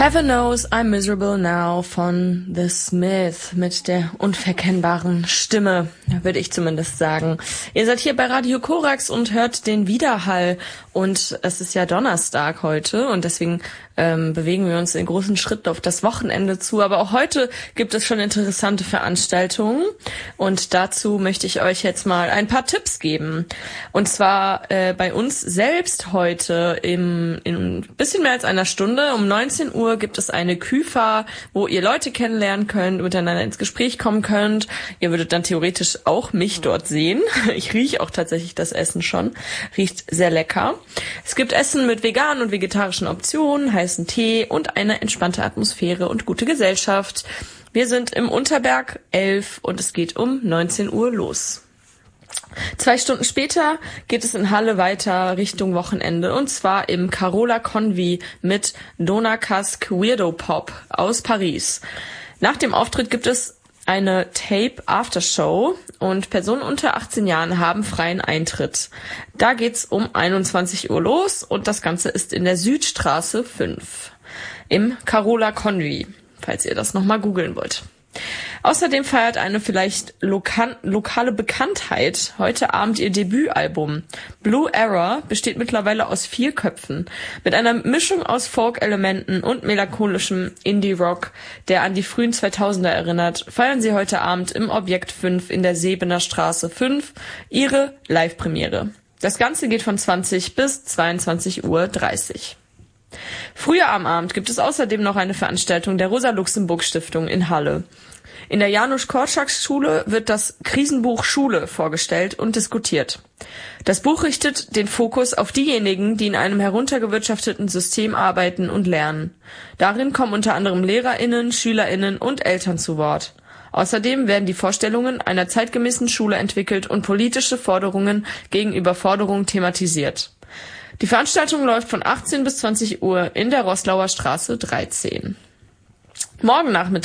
Heaven Knows I'm Miserable Now von The Smiths mit der unverkennbaren Stimme, würde ich zumindest sagen. Ihr seid hier bei Radio Korax und hört den Widerhall und es ist ja Donnerstag heute und deswegen bewegen wir uns in großen Schritten auf das Wochenende zu. Aber auch heute gibt es schon interessante Veranstaltungen und dazu möchte ich euch jetzt mal ein paar Tipps geben. Und zwar bei uns selbst heute in ein bisschen mehr als einer Stunde um 19 Uhr gibt es eine Küfa, wo ihr Leute kennenlernen könnt, miteinander ins Gespräch kommen könnt. Ihr würdet dann theoretisch auch mich dort sehen. Ich rieche auch tatsächlich das Essen schon. Riecht sehr lecker. Es gibt Essen mit veganen und vegetarischen Optionen, heißen Tee und eine entspannte Atmosphäre und gute Gesellschaft. Wir sind im Unterberg 11 und es geht um 19 Uhr los. 2 Stunden später geht es in Halle weiter Richtung Wochenende und zwar im Carola Convy mit Dona Casque Weirdo Pop aus Paris. Nach dem Auftritt gibt es eine Tape-Aftershow und Personen unter 18 Jahren haben freien Eintritt. Da geht's um 21 Uhr los und das Ganze ist in der Südstraße 5 im Carola Convy, falls ihr das nochmal googeln wollt. Außerdem feiert eine vielleicht lokale Bekanntheit heute Abend ihr Debütalbum. Blue Error besteht mittlerweile aus 4 Köpfen. Mit einer Mischung aus Folk-Elementen und melancholischem Indie-Rock, der an die frühen 2000er erinnert, feiern sie heute Abend im Objekt 5 in der Sebener Straße 5 ihre Live-Premiere. Das Ganze geht von 20 bis 22:30 Uhr. Früher am Abend gibt es außerdem noch eine Veranstaltung der Rosa-Luxemburg-Stiftung in Halle. In der Janusz-Korczak-Schule wird das Krisenbuch Schule vorgestellt und diskutiert. Das Buch richtet den Fokus auf diejenigen, die in einem heruntergewirtschafteten System arbeiten und lernen. Darin kommen unter anderem LehrerInnen, SchülerInnen und Eltern zu Wort. Außerdem werden die Vorstellungen einer zeitgemäßen Schule entwickelt und politische Forderungen gegen Überforderung thematisiert. Die Veranstaltung läuft von 18 bis 20 Uhr in der Roßlauer Straße 13. Morgen Nachmittag